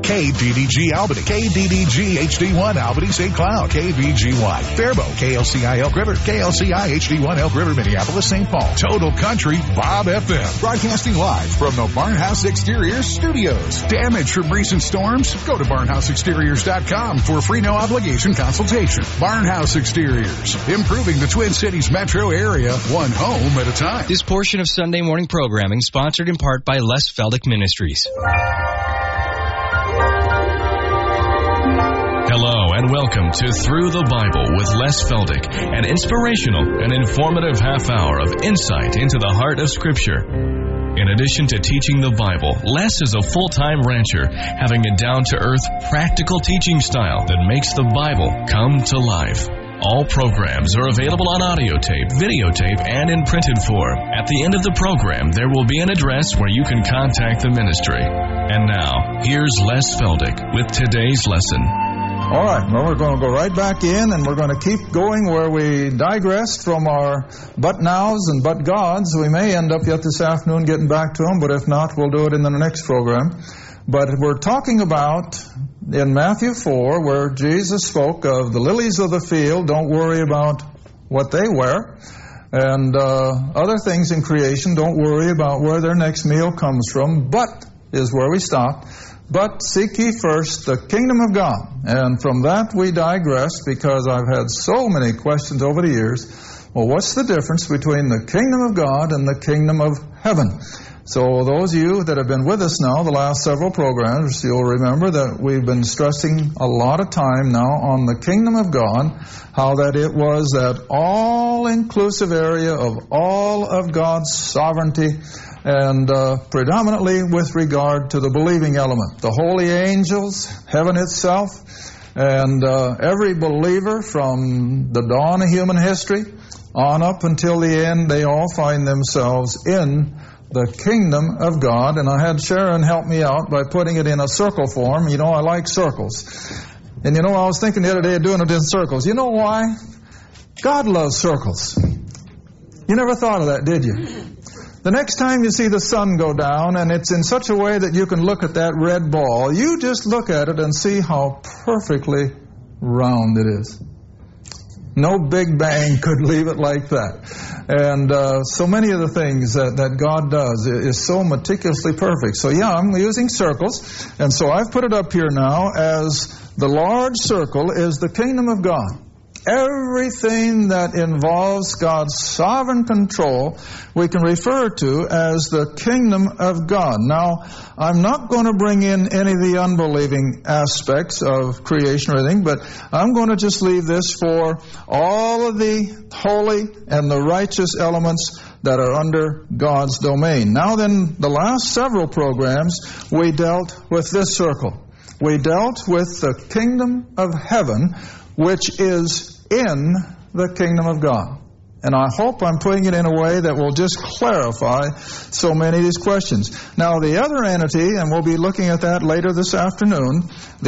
KDDG Albany, KDDG HD1 Albany St. Cloud, KVGY Faribault, KLCI Elk River, KLCI HD1 Elk River Minneapolis St. Paul, Total Country Bob FM. Broadcasting live from the Barnhouse Exteriors Studios. Damage from recent storms? Go to barnhouseexteriors.com for a free no obligation consultation. Barnhouse Exteriors, improving the Twin Cities metro area, one home at a time. This portion of Sunday morning programming sponsored in part by Les Feldick Ministries. Hello and welcome to Through the Bible with Les Feldick, an inspirational and informative half hour of insight into the heart of Scripture. In addition to teaching the Bible, Les is a full-time rancher, having a down-to-earth, practical teaching style that makes the Bible come to life. All programs are available on audio tape, videotape, and in printed form. At the end of the program, there will be an address where you can contact the ministry. And now, here's Les Feldick with today's lesson. All right, well, we're going to go right back in, and we're going to keep going where we digressed from our but nows and but gods. We may end up yet this afternoon getting back to them, but if not, we'll do it in the next program. But we're talking about in Matthew 4, where Jesus spoke of the lilies of the field, don't worry about what they wear, and other things in creation, don't worry about where their next meal comes from, but is where we stopped. But seek ye first the kingdom of God. And from that we digress, because I've had so many questions over the years. Well, what's the difference between the kingdom of God and the kingdom of heaven? So those of you that have been with us now the last several programs, you'll remember that we've been stressing a lot of time now on the kingdom of God, how that it was that all-inclusive area of all of God's sovereignty, and predominantly with regard to the believing element. The holy angels, heaven itself, and every believer from the dawn of human history on up until the end, they all find themselves in the kingdom of God. And I had Sharon help me out by putting it in a circle form. You know, I like circles. And you know, I was thinking the other day of doing it in circles. You know why? God loves circles. You never thought of that, did you? The next time you see the sun go down, and it's in such a way that you can look at that red ball, you just look at it and see how perfectly round it is. No Big Bang could leave it like that. And so many of the things that God does is so meticulously perfect. So yeah, I'm using circles. And so I've put it up here now as the large circle is the kingdom of God. Everything that involves God's sovereign control, we can refer to as the kingdom of God. Now, I'm not going to bring in any of the unbelieving aspects of creation or anything, but I'm going to just leave this for all of the holy and the righteous elements that are under God's domain. Now then, the last several programs, we dealt with this circle. We dealt with the kingdom of heaven, which is in the kingdom of God. And I hope I'm putting it in a way that will just clarify so many of these questions. Now, the other entity, and we'll be looking at that later this afternoon,